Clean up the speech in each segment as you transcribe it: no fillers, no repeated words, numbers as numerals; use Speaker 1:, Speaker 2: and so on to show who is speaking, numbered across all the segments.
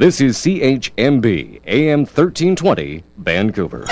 Speaker 1: This is CHMB AM 1320 Vancouver。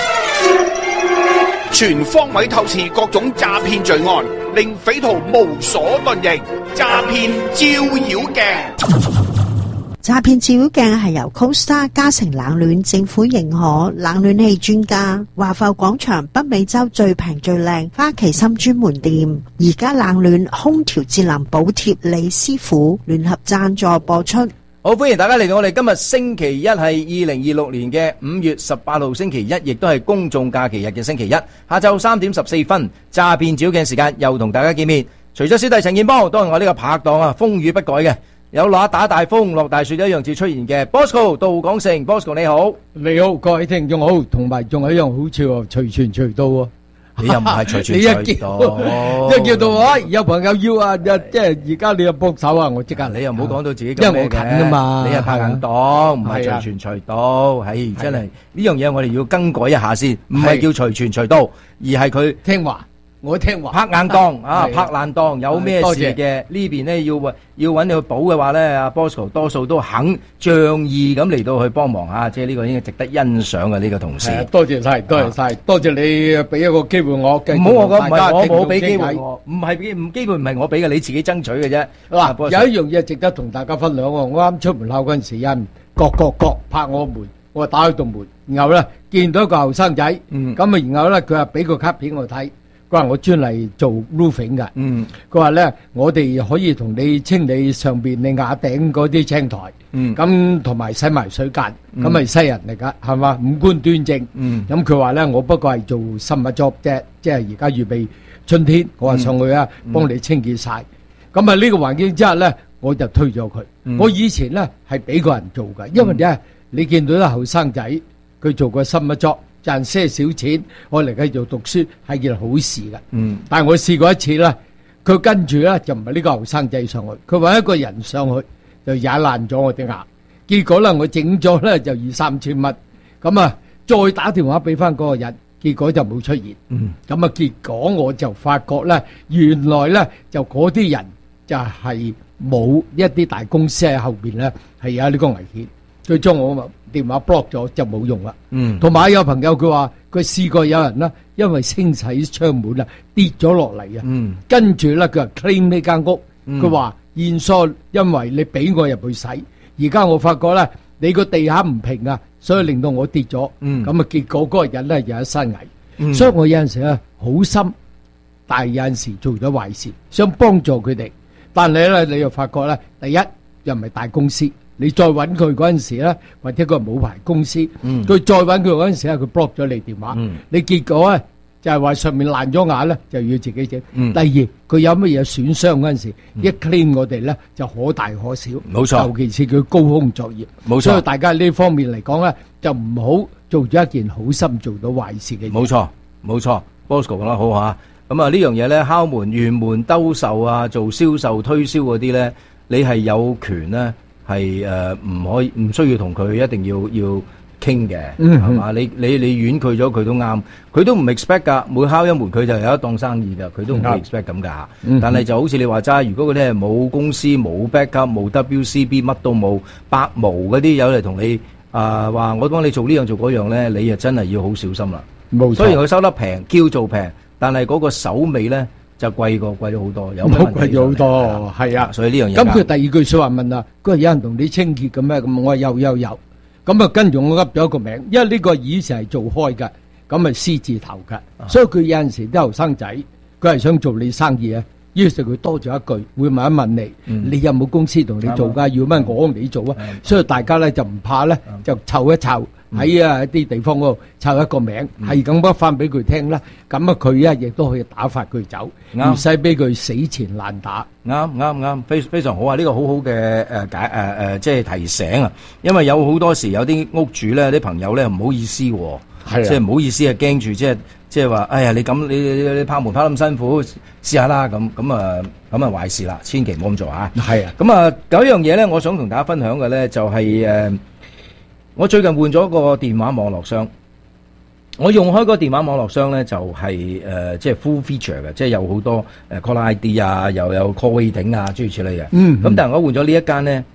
Speaker 2: 全方位透視各種詐騙罪案，令匪徒無所遁形。詐騙照妖鏡。
Speaker 3: 詐騙照妖鏡係由 Costa 嘉誠冷暖政府認可冷暖氣專家華埠廣場北美洲最平最靚花旗參專門店，而家冷暖空調節能補貼李師傅聯合贊助播出。
Speaker 4: 好，歡迎大家嚟到我哋今日星期一係2026年嘅5月18號星期一，亦都係公眾假期日嘅星期一，下晝3點14分，詐騙照妖鏡時間又同大家見面。除咗小弟陳健波，當然我呢個拍檔啊，風雨不改嘅。有打大風落大雪一樣至出現嘅 Bosco 杜廣成 Bosco 你好，
Speaker 5: 你好，各位聽眾好，同埋仲有一樣好處喎，隨傳隨到喎。
Speaker 4: 你又唔係隨傳隨到，
Speaker 5: 一叫到啊，有朋友要啊，即係而家你又幫手啊，我即刻。
Speaker 4: 你又唔好講到自己咁咩嘅，
Speaker 5: 因為我近啊嘛，
Speaker 4: 你係拍硬檔，唔係隨傳隨到，係真係呢樣嘢我哋要更改一下先，唔係叫隨傳隨到，而係佢
Speaker 5: 聽話。我聽話
Speaker 4: 拍硬檔啊，拍爛檔，有咩事嘅呢邊咧要揾你去補嘅話咧，阿 Bosco 多數都肯仗義咁嚟到去幫忙啊，即係呢個應該值得欣賞嘅呢個同事。
Speaker 5: 多謝晒，多謝晒，多謝你俾一個機會我。
Speaker 4: 唔好我講，唔係我冇俾機會我，唔係機會唔係我俾嘅，你自己爭取嘅啫。
Speaker 5: 嗱，有一樣嘢值得同大家分享喎，我啱出門口嗰陣時，有人各拍我門，我打開道門，然後咧見到一個後生仔，咁啊，然後咧佢話俾個卡片我睇。佢話我專嚟做 roofing 㗎，佢話咧我哋可以同你清理上邊你瓦頂嗰啲青苔，咁同埋洗埋水間，咁係西人嚟㗎，係嘛，五官端正，咁佢話咧我不過係做 summer job 啫，即係而家預備春天，我話上去啊幫你清潔晒，咁啊呢個環境之下咧我就推咗佢，我以前咧係俾個人做㗎，因為咧你見到啲後生仔佢做個 summer job。賺些少錢，我嚟繼續讀書係件好事㗎。但係我試過一次啦，佢跟住咧就唔係呢個後生仔上去，佢揾一個人上去就踩爛咗我啲牙。結果咧我整咗咧就2-3千蚊，咁啊再打電話俾翻嗰個人，結果就冇出現。咁啊結果我就發覺咧，原來咧就嗰啲人就係冇一啲大公司喺後邊咧係有呢個危險，佢將我電話 block 咗就冇用啦。同埋有朋友佢話佢試過有人啦，因為清洗窗門啊跌咗落嚟啊，跟住咧佢話 claim 呢間屋，佢話現疏，因為你俾我入去洗，而家我發覺咧你個地下唔平啊，所以令到我跌咗，咁啊結果嗰個人咧有一身危，所以我有陣時咧好心，但係有陣時做咗壞事，想幫助佢哋，但係咧你又發覺咧，第一又唔係大公司。你再揾佢嗰陣時咧，或者佢係冇牌公司，佢再揾佢嗰陣時咧，佢 block 咗你電話，你結果咧就係話上面爛咗牙咧，就要自己整。第二，佢有乜嘢損傷嗰陣時，一 claim 我哋咧就可大可小，
Speaker 4: 冇錯。
Speaker 5: 尤其是佢高空作業，
Speaker 4: 冇錯。
Speaker 5: 所以大家呢方面嚟講咧，就唔好做咗一件好心做到壞事嘅嘢。
Speaker 4: 冇錯，冇錯。Bosco 講得好嚇，咁啊呢樣嘢咧，敲門、圓門、兜售啊，做銷售推銷嗰啲咧，你係有權咧。係唔可以唔需要同佢一定要傾嘅，係嘛？你婉拒咗佢都啱，佢都唔 expect 㗎。每敲一門佢就有一檔生意㗎，佢都唔會 expect 咁㗎。但係就好似你話齋，如果嗰啲係冇公司冇 backup 冇 WCB 乜都冇白毛嗰啲有嚟同你話我幫你做呢樣做嗰樣咧，你就真係要好小心啦。冇錯，雖然佢收得平，叫做平，但係嗰個手尾咧。就貴咗好多，有乜
Speaker 5: 貴咗好多，係啊，
Speaker 4: 所以呢樣嘢。
Speaker 5: 咁佢第二句説話問啊，佢話有人同你清潔嘅咩？咁我話有，咁啊跟住我噏咗一個名，因為呢個以前係做開㗎，咁啊 C 字頭㗎，所以佢有陣時啲後生仔，佢係想做你生意啊，於是佢多咗一句，會問一問你，你有冇公司同你做㗎？要乜我你做啊？所以大家咧就唔怕咧，就湊一湊。喺一啲地方嗰度湊一個名，係咁噏翻俾佢聽啦。咁啊，佢亦都可以打發佢走，唔使俾佢死纏爛打。
Speaker 4: 啱，非常好啊！呢個好好嘅即係提醒啊。因為有好多時有啲屋主咧，啲朋友咧唔好意思喎，即係唔好意思啊，驚住即係話，哎呀你咁你拍門拍咁辛苦，試下啦咁啊壞事啦，千祈唔好咁做啊。係啊，咁啊有一樣嘢咧，我想同大家分享嘅咧就係我最近換咗個電話網絡箱，我用開個電話網絡箱咧就係即係 full feature 嘅，即係有好多caller ID 啊，又有 call waiting 啊諸如此類嘅。咁但係我換咗呢一間咧，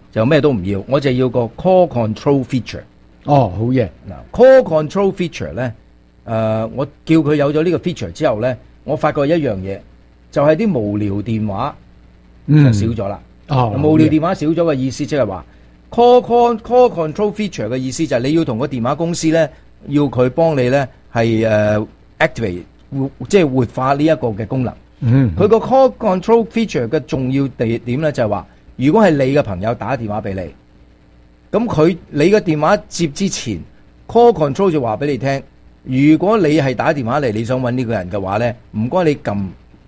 Speaker 4: 就咩都唔要，我就要個 call control feature。
Speaker 5: 哦，好嘢。
Speaker 4: 嗱 call control feature 咧，我叫佢有咗呢個 feature 之後咧，我發覺一樣嘢，就係啲無聊電話就少咗啦。無聊電話少咗嘅意思即係話 call control feature 嘅意思就係你要同個電話公司咧，要佢幫你咧係activate 即係活化呢一個嘅功能。佢個 call control feature 嘅重要地點咧就係話，如果係你嘅朋友打電話俾你，咁你嘅電話接之前 call control 就話俾你聽，如果你係打電話嚟，你想揾呢個人嘅話咧，唔該你撳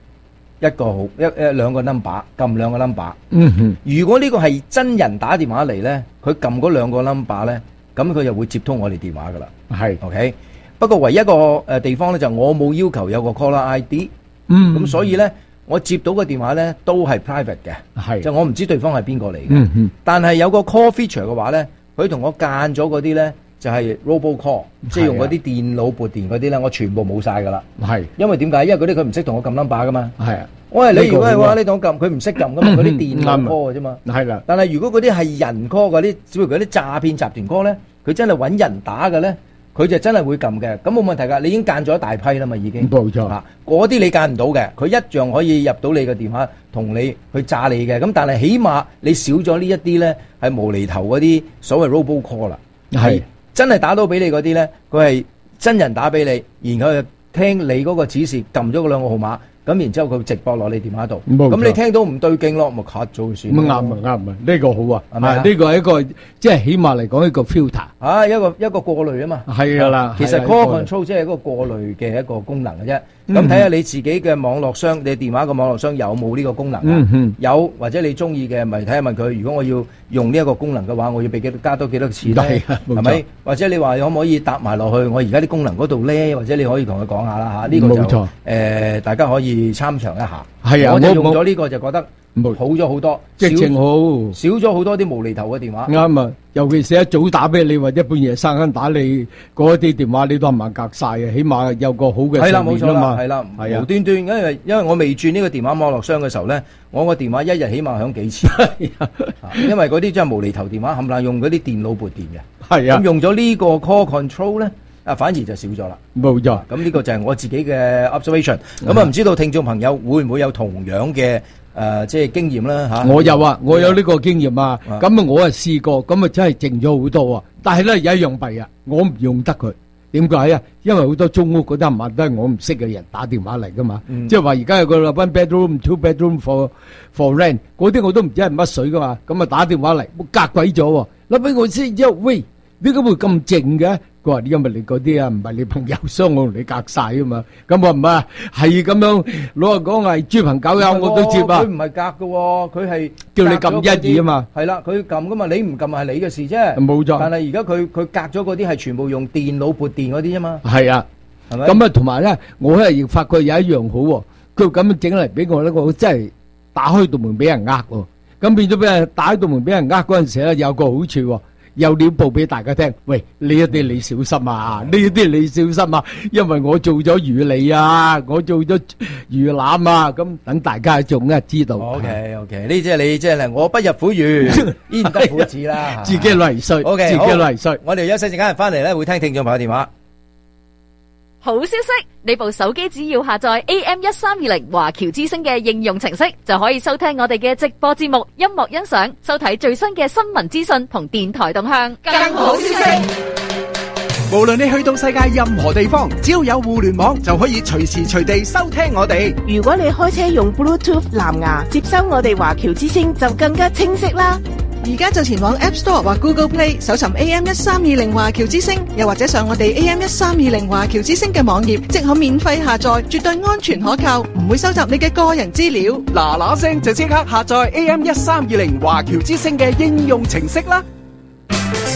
Speaker 4: 兩個 number， 撳兩個 number。如果呢個係真人打電話嚟咧，佢撳嗰兩個 number 咧，咁佢就會接通我哋電話噶啦。係 OK。不過唯一一個地方咧就我冇要求有個 caller ID。咁所以咧，我接到個電話咧都係 private 嘅，就我唔知對方係邊個嚟嘅。但係有個 call feature 嘅話咧，佢同我間咗嗰啲咧就係 robocall，即係用嗰啲電腦撥電嗰啲咧，我全部冇晒噶啦。因為點解？因為嗰啲佢唔識同我撳 number 噶嘛。我係你如果係話你同我撳，佢唔識撳噶嘛，嗰啲電腦 call 嘅啫嘛。但係如果嗰啲係人 call 嗰啲，只不過嗰啲詐騙集團 call 咧，佢真係揾人打嘅咧。佢就真係會撳嘅，咁冇問題㗎。你已經間咗一大批啦嘛，已經。冇錯。嗰啲你間唔到嘅，佢一樣可以入到你嘅電話，同你去炸你嘅。咁但係起碼你少咗呢一啲咧，係無厘頭嗰啲所謂 robocall 啦。係真係打到俾你嗰啲咧，佢係真人打俾你，然後就聽你嗰個指示，撳咗嗰兩個號碼。咁然之後佢直播落你電話度，咁你聽到唔對勁咯，咪 cut 咗算。咁啱啊，呢個好啊，係咪？呢個係一個即係起碼嚟講一個 filter，一個過濾啊嘛。係噶啦，其實 call control 即係一個過濾嘅一個功能嘅啫。咁睇下你自己嘅網絡商，你電話嘅網絡商有冇呢個功能啊？有或者你中意嘅，咪睇下問佢。如果我要用呢一個功能嘅話，我要俾加多幾多錢咧？係咪？或者你話可唔可以搭埋落去？我而家啲功能嗰度咧，或者你可以同佢講下啦嚇。呢個就大家可以參詳一下。係啊，我就用咗呢個就覺得好咗好多，直情好少咗好多啲無厘頭嘅電話。啱啊，尤其是一早打俾你或者半夜三更打你嗰啲電話，你都係慢隔晒嘅，起碼有個好嘅。係啦，冇錯啦，係啦，無端端，因為我未轉呢個電話網絡商嘅時候咧，我個電話一日起碼響幾次，因為嗰啲真係無厘頭電話，冚唪唥用嗰啲電腦撥電嘅。係啊，咁用咗呢個 call control 咧。反而就少咗啦，冇錯。咁呢個就係我自己嘅 observation。咁啊，唔知道聽眾朋友會唔會有同樣嘅即係經驗啦嚇？我有啊，我有呢個經驗啊。咁啊，我係試過，咁啊真係靜咗好多啊。但係咧有一樣弊啊，我唔用得佢。點解啊？因為好多租屋嗰啲冚都係我唔識嘅人打電話嚟噶嘛。即係話而家有個 one bedroom、two bedroom for rent， 嗰啲我都唔知係乜水噶嘛。咁啊打電話嚟，我隔鬼咗喎。諗俾我知之後，喂，點解會咁靜嘅？佢話：因為你嗰啲啊，唔係你朋友商，我同你隔晒啊嘛。咁我唔係，係咁樣老實講係豬朋狗友我都接啊。佢唔係隔嘅，佢係叫你撳一二啊嘛。係啦，佢撳噶嘛，你唔撳係你嘅事啫。冇錯。但係而家佢隔咗嗰啲係全部用電腦撥電嗰啲啊嘛。係啊，係咪？咁啊，同埋咧，我係亦發覺有一樣好喎，佢咁樣整嚟俾我咧，我真係打開道門俾人呃喎。咁變咗俾人打開道門俾人呃嗰陣時咧，有個好處喎。有料報俾大家聽，喂，呢一啲你小心啊，呢一啲你小心啊，因為我做咗魚餌啊，我做咗魚腩啊，咁等大家仲咧知道。OK，呢即係你即係我不入虎穴，焉得虎子啦，自己嚟衰。OK，自己嚟衰。我哋休息陣間翻嚟咧，會聽聽眾朋友電話。
Speaker 6: 好消息！你部手機只要下載 AM1320 華僑之聲嘅應用程式，就可以收聽我哋嘅直播節目、音樂欣賞、收睇最新嘅新聞資訊同電台動向。更好消息！
Speaker 2: 無論你去到世界任何地方，只要有互聯網，就可以隨時隨地收聽我哋。
Speaker 7: 如果你開車用 Bluetooth 藍牙接收我哋華僑之聲，就更加清晰啦。
Speaker 8: 而家就前往 App Store 或 Google Play 搜尋 AM1320 華僑之聲，又或者上我哋 AM1320 華僑之聲嘅網頁，即可免費下載，絕對安全可靠，唔會收集你嘅個人資料。
Speaker 2: 嗱聲就即刻下載 AM1320 華僑之聲嘅應用程式啦！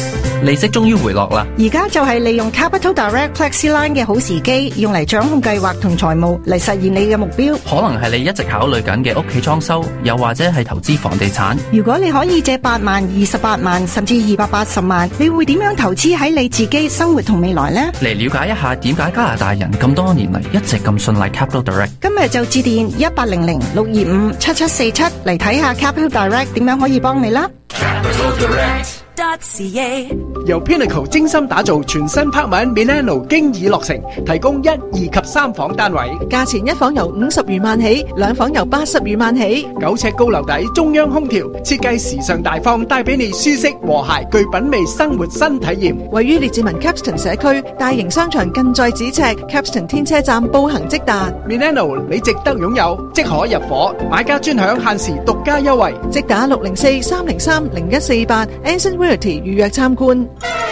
Speaker 9: 利息終於回落啦。
Speaker 10: 而家就係利用 Capital Direct Plexi-Line 嘅好時機，用嚟掌控計劃同財務，嚟實現你嘅目標。
Speaker 9: 可能係你一直考慮緊嘅屋企裝修，又或者係投資房地產。
Speaker 10: 如果你可以借8萬、28萬甚至280萬，你會點樣投資喺你自己生活同未來呢？
Speaker 9: 嚟了解一下點解加拿大人咁多年嚟一直咁信賴 Capital Direct。
Speaker 10: 今日就致電1800-625-7747嚟睇下 Capital Direct 點樣可以幫你啦。
Speaker 11: 由 Pinnacle 精心打造全新拍賣 Milano 經已落成，提供1、2及3房單位，
Speaker 8: 價錢一房由50餘萬起，2房由80餘萬起。
Speaker 11: 9尺高樓底，中央空調，設計時尚大方，帶俾你舒適和諧具品味生活新體驗。
Speaker 8: 位於列治文 Capston 社區，大型商場近在咫尺 ，Capston 天車站步行即達。
Speaker 11: Milano 你值得擁有，即可入伙，買家專享限時獨家優惠，
Speaker 8: 即打604-303-0148 Anson Realty 預約參觀。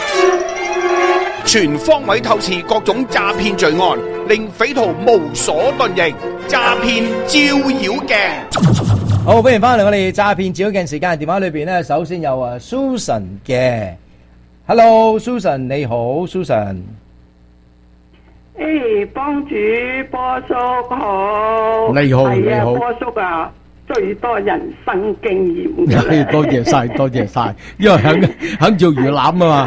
Speaker 2: 全方位透視各種詐騙罪案，令匪徒無所遁形。詐騙照妖鏡。
Speaker 4: 好，歡迎翻嚟我哋詐騙照妖鏡時間。電話裏邊咧，首先有Susan 嘅 ，Hello Susan， 你好 Susan。
Speaker 12: 幫主波叔好，
Speaker 5: 你好，
Speaker 12: 係啊，
Speaker 5: 你好，
Speaker 12: 波叔啊，最多人生經驗嘅。
Speaker 5: 多謝晒，多謝晒，因為肯做魚腩啊嘛。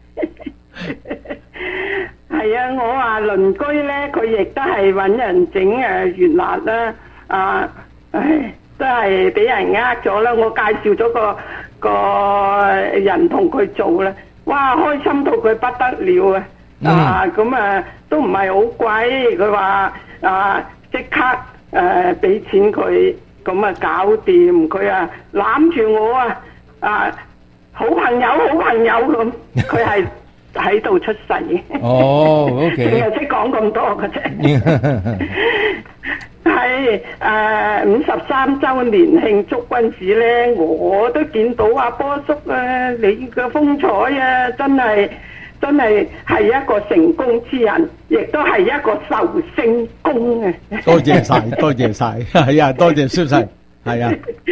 Speaker 12: 係啊，我話鄰居咧，佢亦都係揾人整魚辣啦，都係俾人呃咗啦。我介紹咗個人同佢做啦，哇，開心到佢不得了啊！咁都唔係好貴，佢話即刻俾錢佢，咁搞掂。佢攬住我好朋友好朋友咁，佢係喺度出世嘅。
Speaker 4: 哦，OK，
Speaker 12: 淨係識講咁多嘅啫。係53週年慶祝嗰陣時咧，我都見到阿波叔你嘅風采真係一個成功之人，亦都係一個壽星公啊！
Speaker 5: 多謝晒，多謝晒，係啊，多謝蕭細，係啊，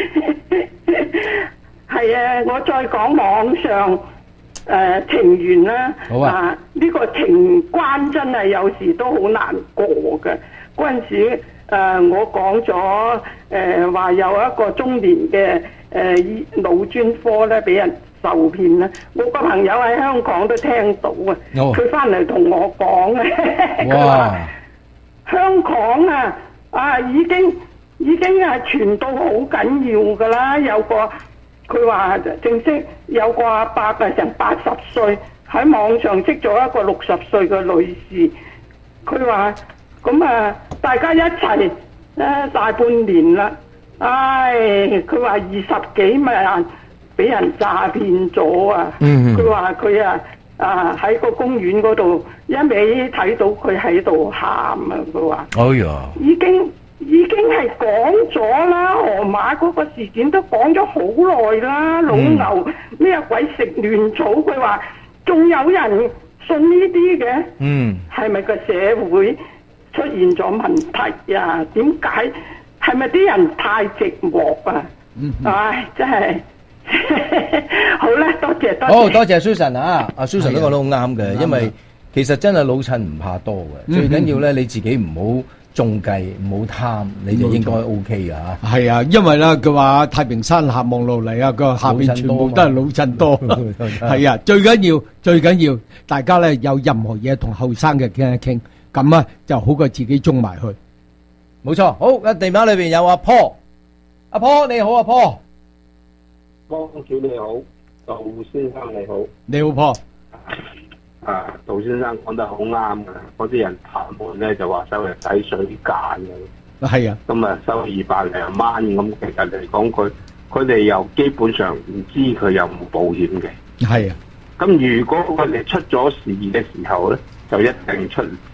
Speaker 12: 係啊，我再講網上情緣啦，
Speaker 4: 好啊，
Speaker 12: 呢個情關真係有時都好難過嘅。嗰陣時我講咗話有一個中年嘅腦專科咧俾人受騙啦，我個朋友喺香港都聽到啊，佢翻嚟同我講啊，佢話香港已經傳到好緊要噶啦，佢話正式有個阿伯成80歲喺網上識咗一個60歲嘅女士，佢話咁大家一齊大半年啦，佢話20幾萬俾人詐騙咗啊！佢話佢喺個公園嗰度一味睇到佢喺度喊啊！佢話：哎呀，已經係講咗啦，河馬嗰個事件都講咗好耐啦，老牛咩鬼食亂草？佢話仲有人信呢啲嘅，係咪個社會出現咗問題啊？點解？係咪啲人太寂寞啊？真係〜好啦，多謝。
Speaker 4: 好多謝 Susan 阿 Susan 都講得好啱嘅，因為其實真係老襯唔怕多嘅，最緊要咧你自己唔好中計，唔好貪，你就應該 OK 噶吓。
Speaker 5: 係啊，因為咧佢話太平山下望落嚟佢話下邊全部都係老襯多。係啊，最緊要大家咧有任何嘢同後生嘅傾一傾，咁就好過自己中埋去。
Speaker 4: 冇錯，好，電話裏邊有阿 Paul， 阿 Paul 你好，阿 Paul。
Speaker 13: 幫主你好，杜先生你好，
Speaker 5: 你好Paul。
Speaker 13: 杜先生講得好啱嘅，嗰啲人談判咧就話收人抵水間嘅，
Speaker 5: 係啊，
Speaker 13: 咁收200零蚊，咁其實嚟講佢哋又基本上唔知佢有冇保險嘅，
Speaker 5: 係啊，
Speaker 13: 咁如果佢哋出咗事嘅時候咧，就一定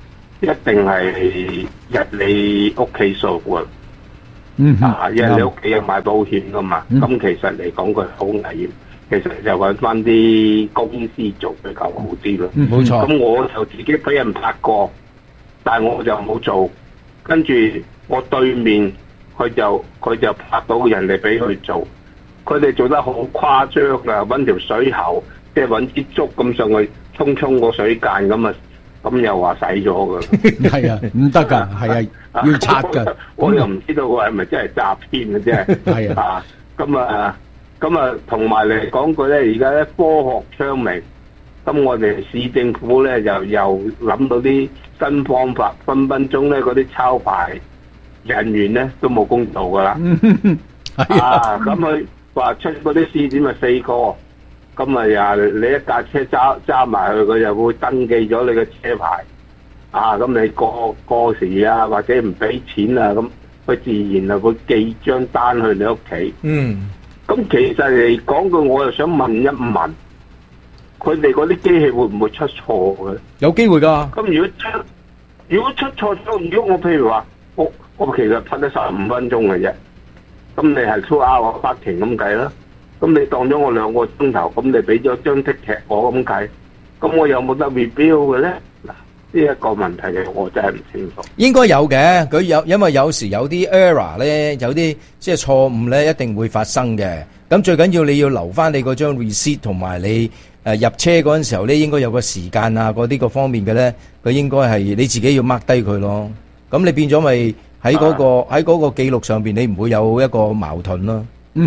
Speaker 13: 係入你屋企數嘅。因為你屋企有買保險噶嘛，咁其實嚟講佢好危險，其實就揾翻啲公司做比較好啲咯。
Speaker 4: 冇錯。
Speaker 13: 咁我就自己俾人拍過，但係我就冇做，跟住我對面佢就拍到人哋俾佢做，佢哋做得好誇張噶，揾條水喉即係揾支竹咁上去沖個水間咁啊，咁又話洗咗㗎。
Speaker 5: 係啊，唔得㗎，係啊，要拆㗎。
Speaker 13: 我又唔知道佢係咪真係詐騙嘅啫。係啊，咁啊，同埋嚟講句咧，而家咧科學昌明，咁我哋市政府咧又諗到啲新方法，分鐘咧嗰啲抄牌人員咧都冇工做噶啦。咁佢話出嗰啲試點咪4個，咁啊你一架車揸埋去，佢就會登記咗你嘅車牌。咁你過時啊，或者唔俾錢啊，咁佢自然啊會寄張單去你屋企。咁其實嚟講句，我又想問一問，佢哋嗰啲機器會唔會出錯嘅？
Speaker 4: 有機會㗎。
Speaker 13: 咁如果出錯咗，如果我譬如話，我其實拍得15分鐘嘅啫，咁你係 2 hour parking 咁計啦，咁你當咗我2個鐘頭，咁你俾咗張 ticket 我咁計，咁我有冇得 review 嘅咧？嗱，呢一個問題嘅我真係唔清楚。
Speaker 4: 應該有嘅，佢因為有時有啲 error 咧，有啲即係錯誤咧，一定會發生嘅。咁最緊要你要留翻你嗰張 receipt 同埋你入車嗰陣時候咧，應該有個時間啊，嗰啲各方面嘅咧，佢應該係你自己要 mark 低佢咯。咁你變咗咪喺嗰個記錄上邊，你唔會有一個矛盾咯。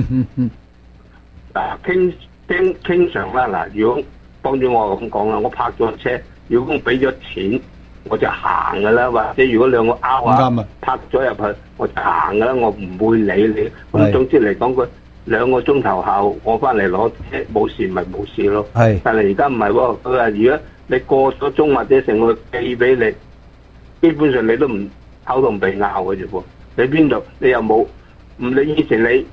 Speaker 13: 傾常啦，嗱，如果幫咗我咁講啦，我泊咗車，如果我俾咗錢，我就行噶啦，或者如果2個 hour 泊咗入去，我就行噶啦，我唔會理你。咁總之嚟講，佢2個鐘頭後，我翻嚟攞車，冇事咪冇事咯。係，但係而家唔係喎，佢話如果你過咗鐘或者成個寄俾你，基本上你都唔口同鼻拗嘅啫喎。你邊度你又冇？唔理以前你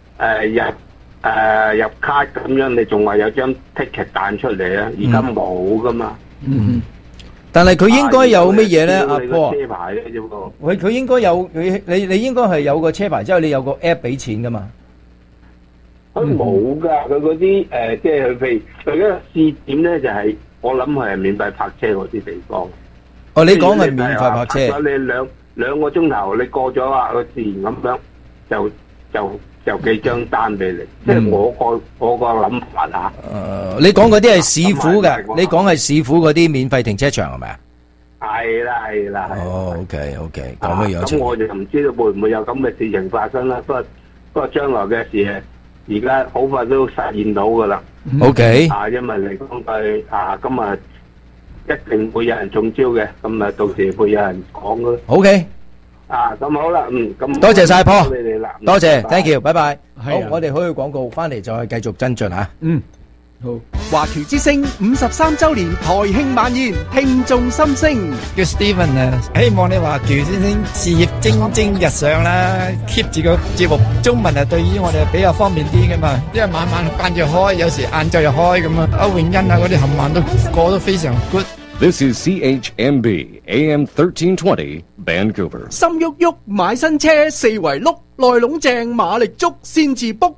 Speaker 13: 入卡咁樣，你仲話有張 ticket 彈出嚟啊？而家冇噶嘛。
Speaker 4: 但係佢應該有乜嘢咧？阿哥，
Speaker 13: 車牌嘅啫喎。
Speaker 4: 佢應該有你應該係有個車牌之後，你有個 app 俾錢噶嘛？
Speaker 13: 佢冇噶，佢嗰啲即係佢譬如佢嗰個試點咧，就係我諗係免費泊車嗰啲地方。
Speaker 4: 哦，你講係免費泊車。
Speaker 13: 你兩個鐘頭，你過咗啊，佢自然咁樣就寄張單俾你。即係我個諗法嚇。
Speaker 4: 你講嗰啲係市府嘅，你講係市府嗰啲免費停車場係咪啊？
Speaker 13: 係啦。
Speaker 4: 哦，OK，咁嘅樣。
Speaker 13: 咁我就唔知道會唔會有咁嘅事情發生啦。不過將來嘅事而家好快都實現到噶啦。
Speaker 4: OK。
Speaker 13: 因為嚟講佢咁啊，一定會有人中招嘅。咁啊，到時會有人講噶。
Speaker 4: OK。
Speaker 13: 咁好啦，咁
Speaker 4: 多謝晒波，多謝 ，thank you，拜拜。好，我哋可以廣告翻嚟再繼續跟進吓。
Speaker 11: 好，華僑之聲53周年台慶晚宴，聽眾心聲。
Speaker 14: 叫 Steven 啊，希望你華僑之聲事業蒸蒸日上啦 ，keep 住個節目中文啊，對於我哋比較方便啲噶嘛，因為晚間住開，有時晏晝又開咁啊，歐永欣啊嗰啲冚唪唥都過得非常 good。
Speaker 1: This is CHMB AM 1320 Vancouver。
Speaker 11: 心喐喐買新車4圍碌，內籠正馬力足先至 book。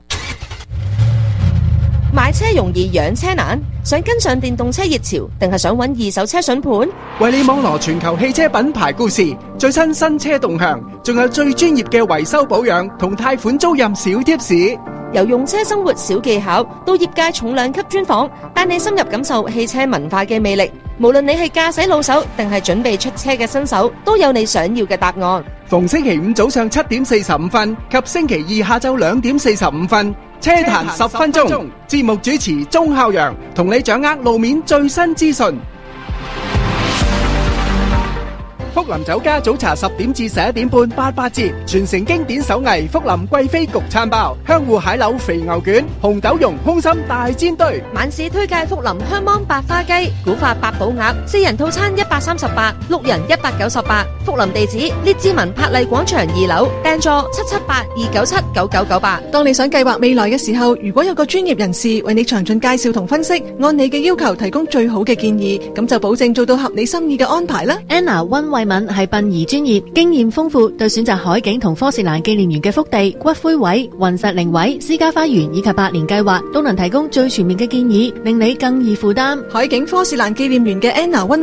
Speaker 15: 買車容易養車難，想跟上電動車熱潮，定係想揾二手車筍盤？
Speaker 11: 為你網羅全球汽車品牌故事，最新新車動向，仲有最專業嘅維修保養同貸款租賃小貼士。
Speaker 15: 由用車生活小技巧到業界重量級專訪，帶你深入感受汽車文化嘅魅力。無論你係駕駛老手定係準備出車嘅新手，都有你想要嘅答案。
Speaker 11: 逢星期五早上7點45分及星期二下晝2點45分，車談10分鐘。節目主持鐘孝陽同你掌握路面最新資訊。福林酒家早茶10點至11點半88折，全城經典手藝福林貴妃焗餐包、香芋蟹柳肥牛卷、紅豆蓉空心大煎堆。
Speaker 15: 晚市推介福林香芒白花雞、古法八寶鴨，4人套餐138， 6人198。福林地址列治文柏麗廣場2樓，訂座778-297-9998。
Speaker 8: 當你想計劃未來嘅時候，如果有個專業人士為你詳盡介紹同分析，按你嘅要求提供最好嘅建議，咁就保證做到合你心意嘅安排啦。
Speaker 16: Anna 溫慧敏係殯儀專業，經驗豐富，對選擇海景同科士蘭紀念園嘅福地、骨灰位、雲石靈位、私家花園以及百年計劃，都能提供最全面嘅建議，令你更易負擔。
Speaker 8: 海景科士蘭紀念園嘅 Anna 溫